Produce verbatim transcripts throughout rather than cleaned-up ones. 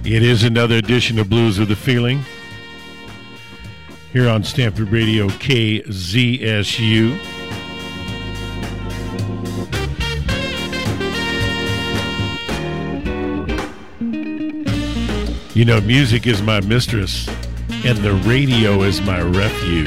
It is another edition of Blues with a Feeling here on Stanford Radio K Z S U. You know, music is my mistress, and the radio is my refuge.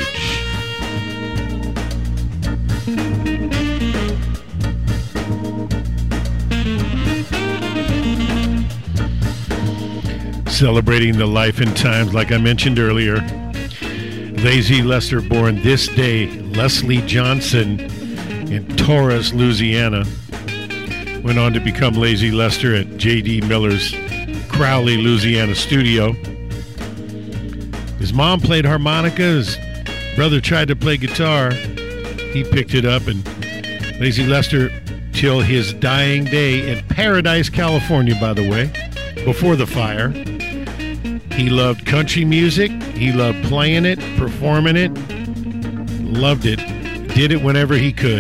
Celebrating the life and times, like I mentioned earlier. Lazy Lester, born this day, Leslie Johnson in Taurus, Louisiana. Went on to become Lazy Lester at J D Miller's Crowley, Louisiana studio. His mom played harmonica. His brother tried to play guitar. He picked it up, and Lazy Lester, till his dying day in Paradise, California, by the way, before the fire. He loved country music. He loved playing it, performing it. Loved it. Did it whenever he could.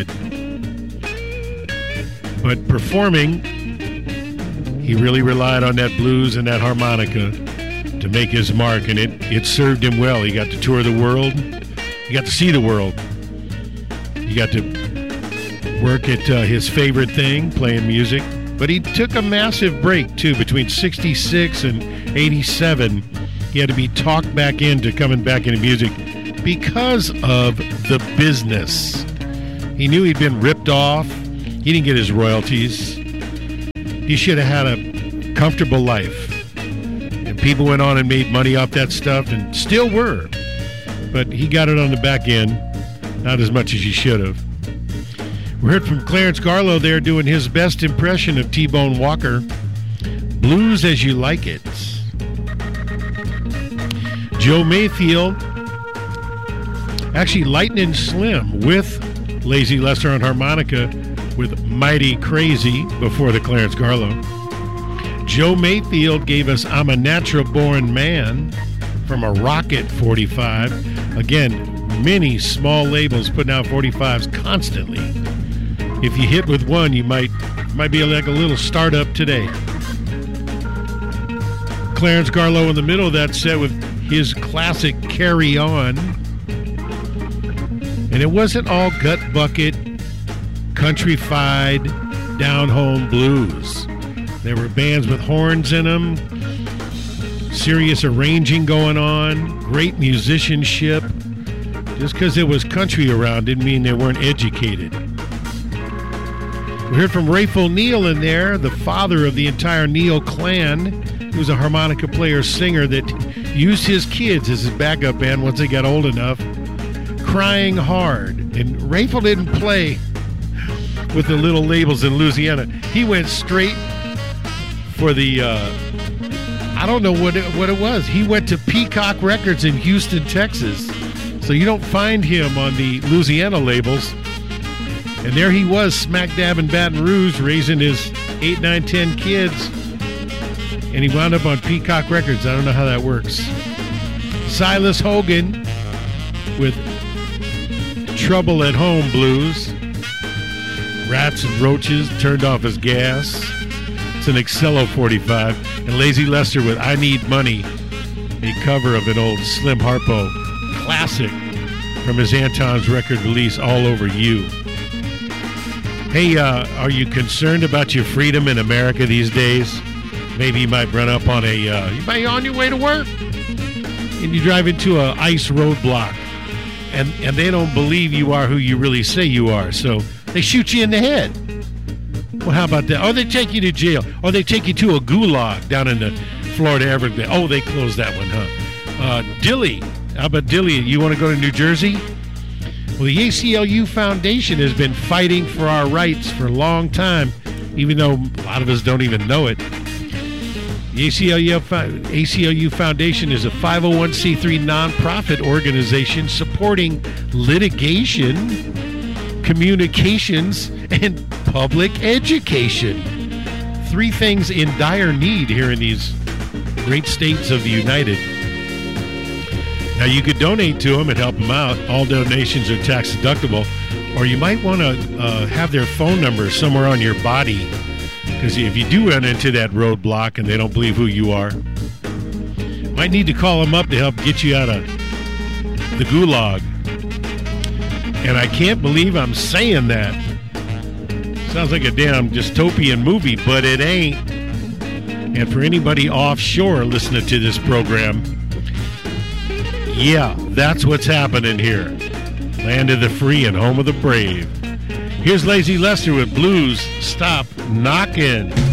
But performing, he really relied on that blues and that harmonica to make his mark, and it, it served him well. He got to tour the world. He got to see the world. He got to work at uh, his favorite thing, playing music. But he took a massive break, too, between sixty-six and eighty-seven. He had to be talked back into coming back into music because of the business. He knew he'd been ripped off. He didn't get his royalties. He should have had a comfortable life. And people went on and made money off that stuff and still were. But he got it on the back end, not as much as he should have. We heard from Clarence Garlow there doing his best impression of T-Bone Walker. Blues as You Like It. Joe Mayfield, actually Lightning Slim with Lazy Lester on harmonica with Mighty Crazy before the Clarence Garlow. Joe Mayfield gave us I'm a Natural Born Man from a Rocket forty-five. Again, many small labels putting out forty-fives constantly. If you hit with one, you might might be like a little startup today. Clarence Garlow in the middle of that set with his classic Carry On. And it wasn't all gut bucket, country-fied, down-home blues. There were bands with horns in them, serious arranging going on, great musicianship. Just because it was country around didn't mean they weren't educated. We heard from Rayful Neal in there, the father of the entire Neal clan. He was a harmonica player, singer that used his kids as his backup band once they got old enough. Crying Hard. And Rayful didn't play with the little labels in Louisiana. He went straight for the, uh, I don't know what it, what it was. He went to Peacock Records in Houston, Texas. So you don't find him on the Louisiana labels. And there he was, smack dab in Baton Rouge, raising his eight, nine, ten kids. And he wound up on Peacock Records. I don't know how that works. Silas Hogan with Trouble at Home Blues. Rats and Roaches, Turned Off His Gas. It's an Excello forty-five. And Lazy Lester with I Need Money, a cover of an old Slim Harpo classic from his Anton's record release, All Over You. Hey, uh, are you concerned about your freedom in America these days? Maybe you might run up on a, uh, you might be on your way to work, and you drive into a ICE roadblock, and, and they don't believe you are who you really say you are, so they shoot you in the head. Well, how about that? Or they take you to jail, or they take you to a gulag down in the Florida Everglades. Oh, they closed that one, huh? Uh, Dilley. How about Dilley? You want to go to New Jersey? Well, the A C L U Foundation has been fighting for our rights for a long time, even though a lot of us don't even know it. The A C L U, A C L U Foundation is a five oh one c three nonprofit organization supporting litigation, communications, and public education. Three things in dire need here in these great states of the United. Now, you could donate to them and help them out. All donations are tax deductible. Or you might want to uh, have their phone number somewhere on your body, because if you do run into that roadblock and they don't believe who you are, Might need to call him up to help get you out of the gulag. And I can't believe I'm saying that. Sounds like a damn dystopian movie, but it ain't. And for anybody offshore listening to this program, yeah, that's what's happening here. Land of the free and home of the brave. Here's Lazy Lester with Blues Stop Knockin'.